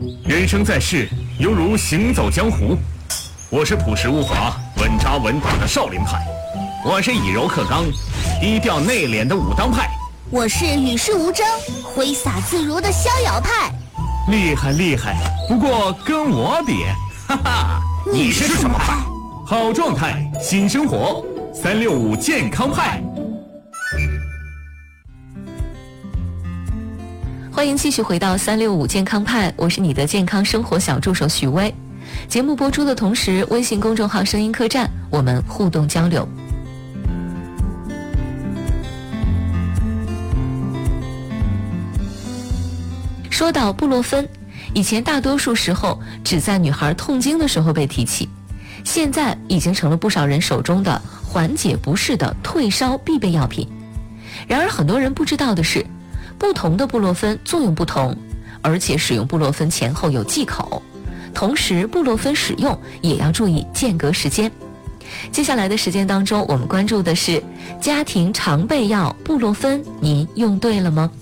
人生在世，犹如行走江湖。我是朴实无华、稳扎稳打的少林派，我是以柔克刚、低调内敛的武当派， 我是与世无争、挥洒自如的逍遥派。 厉害厉害，不过跟我比，哈哈， 你是什么派？ 好状态，新生活，365健康派。 欢迎继续回到365健康派，我是你的健康生活小助手许薇。节目播出的同时，微信公众号声音客栈我们互动交流。说到布洛芬，以前大多数时候只在女孩痛经的时候被提起，现在已经成了不少人手中的缓解不适的退烧必备药品。然而很多人不知道的是，不同的布洛芬作用不同，而且使用布洛芬前后有忌口，同时布洛芬使用也要注意间隔时间。接下来的时间当中，我们关注的是家庭常备药布洛芬，您用对了吗？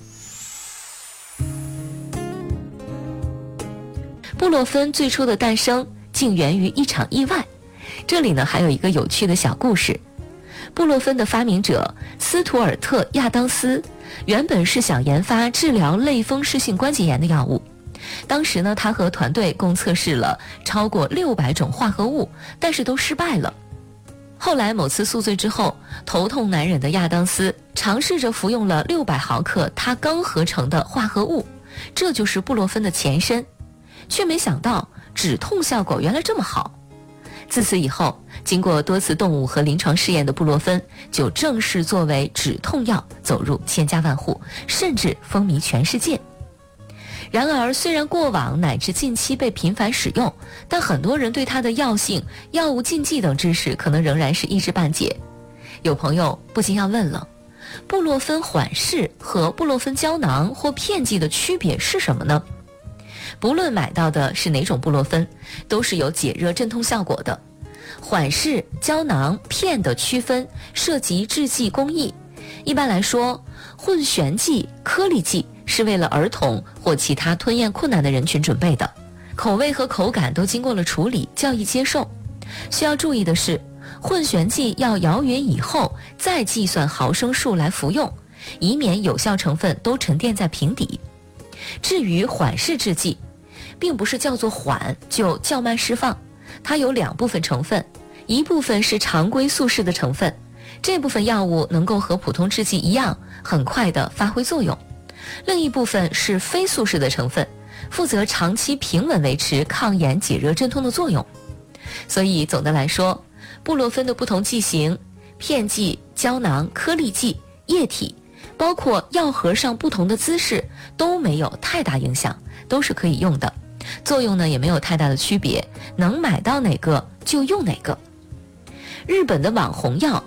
布洛芬最初的诞生竟源于一场意外，这里呢还有一个有趣的小故事。布洛芬的发明者斯图尔特·亚当斯原本是想研发治疗类风湿性关节炎的药物，当时呢他和团队共测试了超过600种化合物，但是都失败了。后来某次宿醉之后，头痛难忍的亚当斯尝试着服用了600毫克他刚合成的化合物，这就是布洛芬的前身，却没想到止痛效果原来这么好。自此以后，经过多次动物和临床试验的布洛芬就正式作为止痛药走入千家万户，甚至风靡全世界。然而虽然过往乃至近期被频繁使用，但很多人对它的药性、药物禁忌等知识可能仍然是一知半解。有朋友不禁要问了，布洛芬缓释和布洛芬胶囊或片剂的区别是什么呢？不论买到的是哪种布洛芬，都是有解热镇痛效果的。缓释、胶囊、片的区分涉及制剂工艺。一般来说，混旋剂、颗粒剂是为了儿童或其他吞咽困难的人群准备的，口味和口感都经过了处理，较易接受。需要注意的是，混旋剂要摇匀以后再计算毫升数来服用，以免有效成分都沉淀在瓶底。至于缓释制剂，并不是叫做缓就较慢释放，它有2部分成分，一部分是常规速释的成分，这部分药物能够和普通制剂一样很快地发挥作用，另一部分是非速释的成分，负责长期平稳维持抗炎解热镇痛的作用。所以总的来说，布洛芬的不同剂型、片剂、胶囊、颗粒剂、液体，包括药盒上不同的姿势都没有太大影响，都是可以用的，作用呢也没有太大的区别，能买到哪个就用哪个。日本的网红药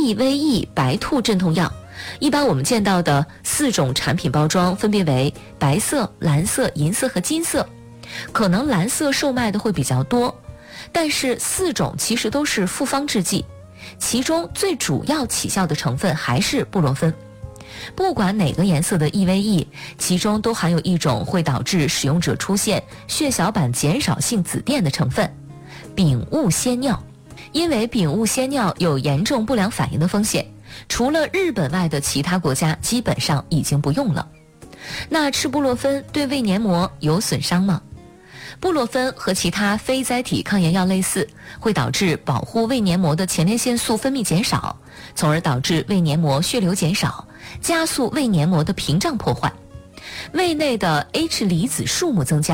EVE 白兔镇痛药，一般我们见到的4种产品包装分别为白色、蓝色、银色和金色，可能蓝色售卖的会比较多，但是4种其实都是复方制剂，其中最主要起效的成分还是布洛芬。不管哪个颜色的 EVE， 其中都含有一种会导致使用者出现血小板减少性紫癜的成分丙戊酰尿。因为丙戊酰尿有严重不良反应的风险，除了日本外的其他国家基本上已经不用了。那吃布洛芬对胃黏膜有损伤吗？布洛芬和其他非甾体抗炎药类似，会导致保护胃黏膜的前列腺素分泌减少，从而导致胃黏膜血流减少，加速胃黏膜的屏障破坏，胃内的 H 离子数目增加，